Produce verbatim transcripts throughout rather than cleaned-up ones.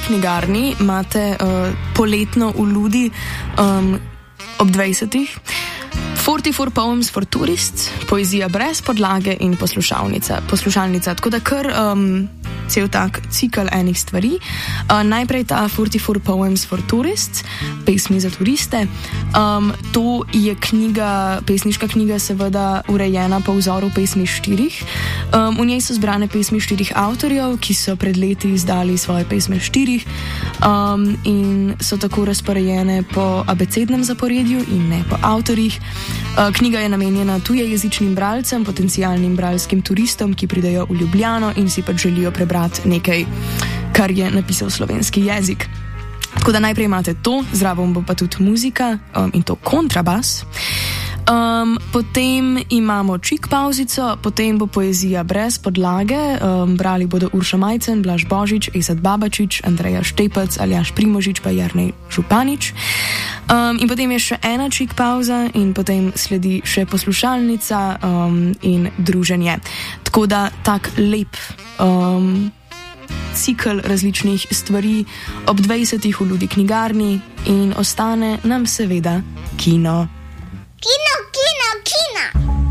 knjigarni imate uh, poletno v Ludi um, ob dvajsetih štirideset štiri Poems for Tourists, poezija brez podlage in poslušalnica. poslušalnica. Tako da kar um, cel tak cikl enih stvari. Uh, najprej ta štirideset štiri Poems for Tourists, pesmi za turiste. Um, to je knjiga, pesniška knjiga, seveda urejena po vzoru pesmi štirih. Um, v njej so zbrane pesmi štirih avtorjev, ki so pred leti izdali svoje pesme štirih um, in so tako razporejene po abecednem zaporedju in ne po avtorjih. Uh, knjiga je namenjena tujejezičnim bralcem, potencialnim bralskim turistom, ki pridejo v Ljubljano in si pač želijo prebrati nekaj, kar je napisal slovenski jezik. Tako da najprej imate to, zraven bo pa tudi muzika um, in to kontrabas. Um, potem imamo čik pauzico, potem bo poezija brez podlage, um, brali bodo Urša Majcen, Blaž Božič, Esad Babačič, Andreja Štepec, Aljaž Primožič pa Jernej Županič. Um, in potem je še ena čik pauza in potem sledi še poslušalnica um, in druženje. Tako da tak lep um, cikl različnih stvari ob dvajsetih v Ludi knjigarni in ostane nam seveda kino. Kino, kino, kino!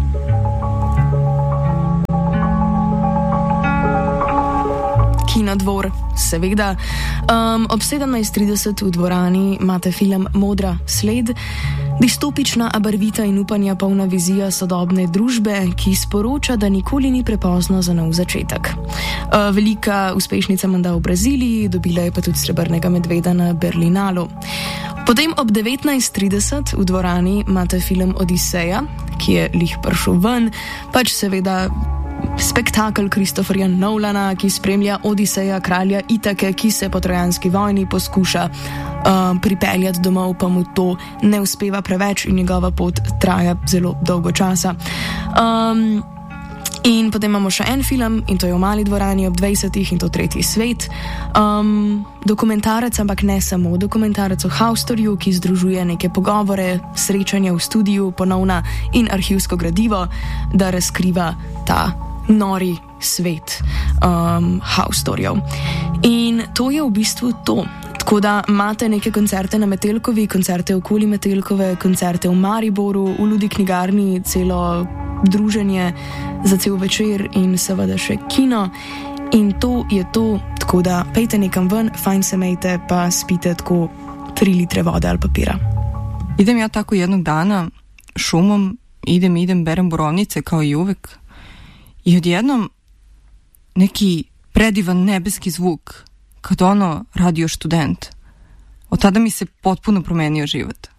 Kinodvor, seveda. Um, ob sedemnajst trideset v dvorani imate film Modra sled, distopična, a barvita in upanja polna vizija sodobne družbe, ki sporoča, da nikoli ni prepozno za nov začetek. Uh, velika uspešnica menda v Braziliji, dobila je pa tudi srebrnega medveda na Berlinalu. Potem ob devetnajst trideset v dvorani imate film Odiseja, ki je lih prišel ven, pač seveda spektakel Christopherja Nolana, ki spremlja Odiseja, kralja Itake, ki se po trojanski vojni poskuša uh, pripeljati domov, pa mu to ne uspeva preveč in njegova pot traja zelo dolgo časa. Um, In potem imamo še en film, in to je v Mali dvorani ob dvajsetih, in to Tretji svet. Um, dokumentarec, ampak ne samo dokumentarec o Haustorju, ki združuje neke pogovore, srečanja v studiu, ponovna in arhivsko gradivo, da razkriva ta nori svet um, Haustorjev. In to je v bistvu to. Tako da imate neke koncerte na Metelkovi, koncerte okoli Metelkove, koncerte v Mariboru, v Ludi knjigarni, celo druženje za cel večer in seveda še kino. In to je to, tako da pejte nekam ven, fajn se mejte, pa spite tako tri litre vode ali papira. Idem ja tako jednog dana šumom, idem, idem, berem borovnice kao i uvek i odjednom neki predivan nebeski zvuk, kad ono radio Študent. Od tada mi se potpuno promenio život.